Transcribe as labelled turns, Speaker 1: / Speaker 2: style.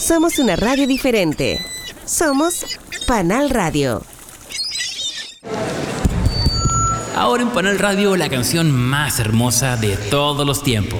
Speaker 1: Somos una radio diferente. Somos Panal Radio.
Speaker 2: Ahora en Panal Radio, la canción más hermosa de todos los tiempos.